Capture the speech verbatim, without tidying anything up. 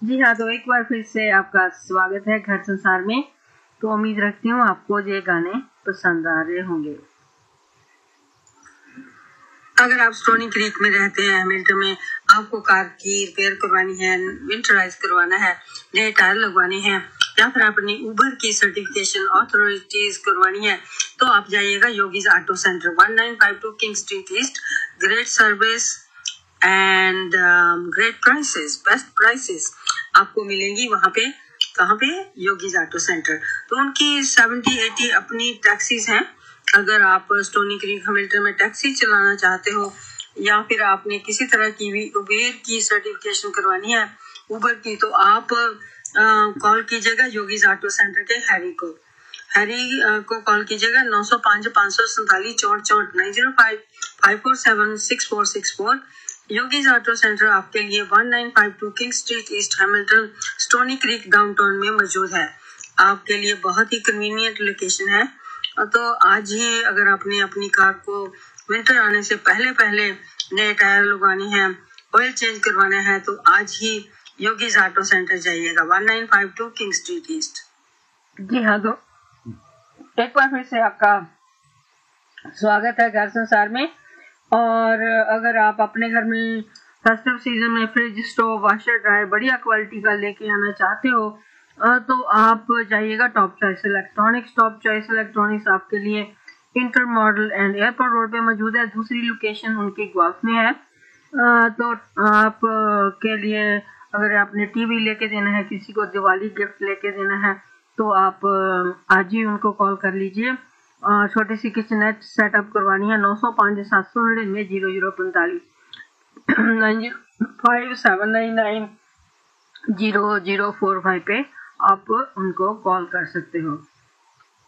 जी हाँ, तो एक बार फिर से आपका स्वागत है घर संसार में। तो उम्मीद रखती हूँ आपको ये गाने पसंद आ रहे होंगे। अगर आप स्टोनी क्रीक में रहते हैं, हैमिल्टन में, आपको कार की रिपेयर करवानी है, विंटराइज करवाना है, नए टायर लगवाने हैं, या फिर अपनी उबर की सर्टिफिकेशन ऑथोरिटीज करवानी है, तो आप जाइएगा yogis auto centre, one nine five to king street east. Great service and great prices, best prices आपको मिलेंगी वहां पे। कहाँ पे? Yogis auto centre. तो उनकी सेवेंटी एटी अपनी टैक्सीज हैं। अगर आप स्टोनी क्रीक हैमिल्टन में टैक्सी चलाना चाहते हो, या फिर आपने किसी तरह की भी उबेर की सर्टिफिकेशन करवानी है, उबर की, तो आप कॉल कीजिएगा योगीज ऑटो सेंटर के हैरी को। हैरी आ, को कॉल कीजिएगा नौ सौ पाँच पाँच सौ सैंतालीस चौंठ चौंठ nine zero five five four seven six four six four. Yogis auto centre आपके लिए one nine five to king street east, Hamilton, stony creek downtown में मौजूद है। आपके लिए बहुत ही कन्वीनियंट लोकेशन है। तो आज ही अगर आपने अपनी कार को विंटर आने से पहले पहले नए टायर लगवाने हैं, ऑयल चेंज करवाना है, तो आज ही योगीज ऑटो सेंटर जाइएगा, one nine five to king street east. जी हाँ, तो एक बार फिर से आपका स्वागत है घर संसार में। और अगर आप अपने घर में फेस्टिव सीजन में फ्रिज, स्टोव, वाशर, ड्रायर बढ़िया क्वालिटी का लेके आना चाहते हो, तो आप जाइएगा top choice electronics. Top choice electronics आपके लिए inter model and airport road पे मौजूद है। दूसरी लोकेशन उनकी ग्वाल्फ में है। तो आप के लिए अगर आपने टीवी लेके देना है, किसी को दिवाली गिफ्ट लेके देना है, तो आप आज ही उनको कॉल कर लीजिए। छोटी सी किचनेट सेटअप करवानी है, नौ सौ पाँच सात सौ नड़िन्नवे जीरो जीरो पैंतालीस nine zero five seven nine nine zero zero four five पे आप उनको कॉल कर सकते हो।